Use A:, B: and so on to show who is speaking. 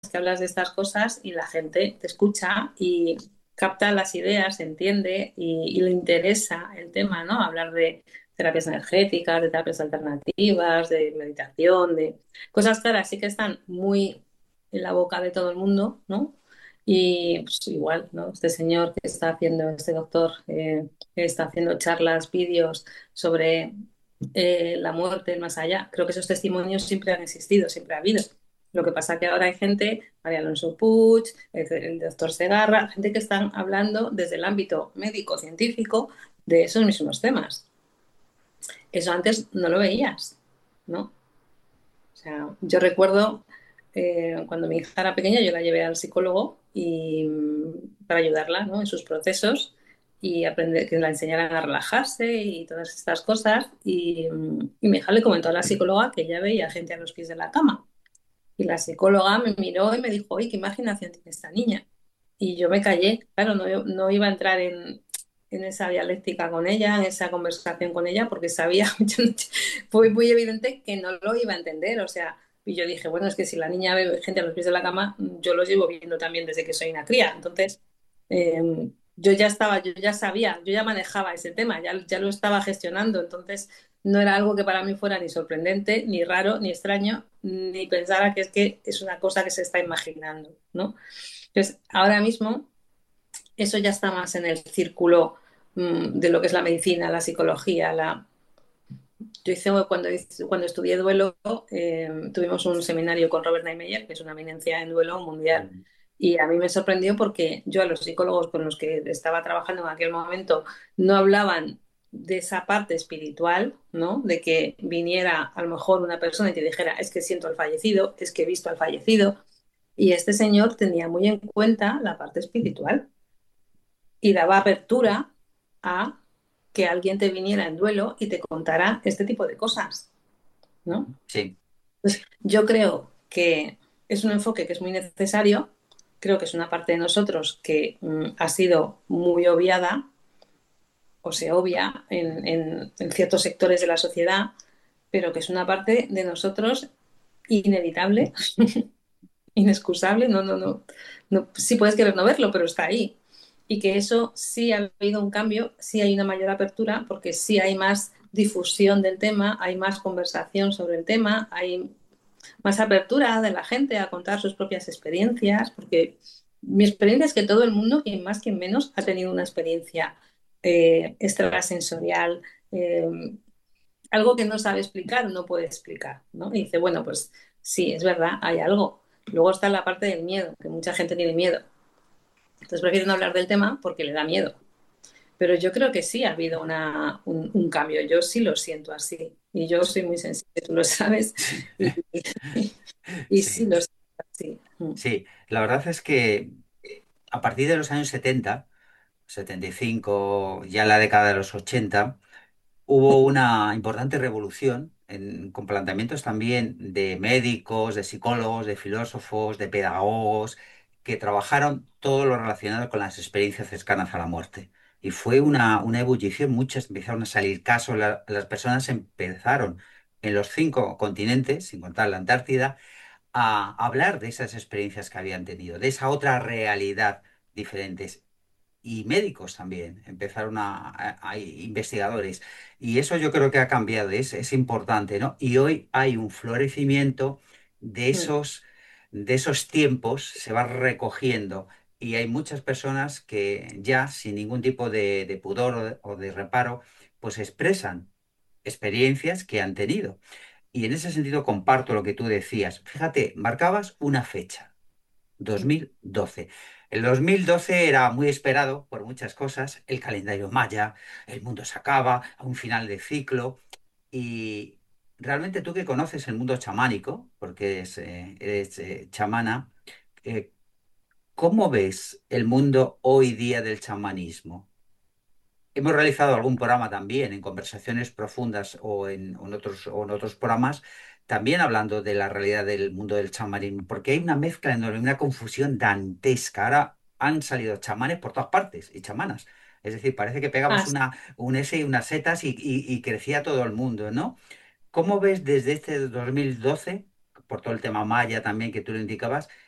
A: que hablas de estas cosas y la gente te escucha y capta las ideas, entiende y le interesa el tema, ¿no? Hablar de terapias energéticas, de terapias alternativas, de meditación, de cosas claras, sí que están muy en la boca de todo el mundo, ¿no? Y pues, igual, ¿no? Este señor que está haciendo, este doctor, que está haciendo charlas, vídeos sobre la muerte, el más allá. Creo que esos testimonios siempre han existido, siempre ha habido. Lo que pasa que ahora hay gente, María Alonso Puig, el doctor Segarra, gente que están hablando desde el ámbito médico-científico de esos mismos temas. Eso antes no lo veías, ¿no? O sea, yo recuerdo cuando mi hija era pequeña, yo la llevé al psicólogo y, para ayudarla, ¿no? En sus procesos y aprender, que la enseñaran a relajarse y todas estas cosas. Y mi hija le comentó a la psicóloga que ella veía gente a los pies de la cama. Y la psicóloga me miró y me dijo, oye, ¿qué imaginación tiene esta niña? Y yo me callé, claro, no iba a entrar en esa dialéctica con ella, en esa conversación con ella, porque sabía, fue muy evidente que no lo iba a entender, o sea, y yo dije, bueno, es que si la niña ve gente a los pies de la cama, yo los llevo viendo también desde que soy una cría, entonces yo ya estaba, yo ya sabía, yo ya manejaba ese tema, ya lo estaba gestionando, entonces no era algo que para mí fuera ni sorprendente, ni raro, ni extraño, ni pensara que es una cosa que se está imaginando, ¿no? Entonces, ahora mismo eso ya está más en el círculo de lo que es la medicina, la psicología. Yo cuando estudié duelo, tuvimos un seminario con Robert Neimeyer, que es una eminencia en duelo mundial. Y a mí me sorprendió porque yo a los psicólogos con los que estaba trabajando en aquel momento no hablaban de esa parte espiritual, ¿no? De que viniera a lo mejor una persona y te dijera, es que siento al fallecido, es que he visto al fallecido. Y este señor tenía muy en cuenta la parte espiritual y daba apertura a que alguien te viniera en duelo y te contara este tipo de cosas, ¿no?
B: Sí,
A: Pues yo creo que es un enfoque que es muy necesario, creo que es una parte de nosotros que ha sido muy obviada o se obvia en ciertos sectores de la sociedad, pero que es una parte de nosotros inevitable, inexcusable, no, sí puedes querer no verlo, pero está ahí. Y que eso sí ha habido un cambio, sí hay una mayor apertura, porque sí hay más difusión del tema, hay más conversación sobre el tema, hay más apertura de la gente a contar sus propias experiencias, porque mi experiencia es que todo el mundo, quien más, quien menos, ha tenido una experiencia extrasensorial, eh, algo que no sabe explicar o no puede explicar, ¿no? Y dice, bueno, pues sí, es verdad, hay algo. Luego está la parte del miedo, que mucha gente tiene miedo. Entonces prefieren no hablar del tema porque le da miedo. Pero yo creo que sí ha habido un cambio, yo sí lo siento así. Y yo soy muy sensible, tú lo sabes, y, y sí
B: sí,
A: lo siento así.
B: sí. La verdad es que a partir de los años 70, 75, ya en la década de los 80, hubo una importante revolución con planteamientos también de médicos, de psicólogos, de filósofos, de pedagogos, que trabajaron todo lo relacionado con las experiencias cercanas a la muerte. Y fue una ebullición, muchas empezaron a salir casos, las personas empezaron en los 5 continentes, sin contar la Antártida, a hablar de esas experiencias que habían tenido, de esa otra realidad diferentes. Y médicos también, empezaron investigadores. Y eso yo creo que ha cambiado, es importante, ¿no? Y hoy hay un florecimiento de
A: Mm.
B: esos tiempos, se va recogiendo. Y hay muchas personas que ya, sin ningún tipo de pudor o de reparo, pues expresan experiencias que han tenido. Y en ese sentido comparto lo que tú decías. Fíjate, marcabas una fecha, 2012. El 2012 era muy esperado por muchas cosas, el calendario maya, el mundo se acaba, a un final de ciclo. Y realmente tú que conoces el mundo chamánico, porque eres chamana, eh, ¿cómo ves el mundo hoy día del chamanismo? Hemos realizado algún programa también en conversaciones profundas o en otros programas, también hablando de la realidad del mundo del chamanismo, porque hay una mezcla enorme, una confusión dantesca. Ahora han salido chamanes por todas partes y chamanas. Es decir, parece que
A: Ah,
B: pegabas
A: sí.
B: un S y unas setas y crecía todo el mundo, ¿no? ¿Cómo ves desde este 2012, por todo el tema maya también que tú lo indicabas?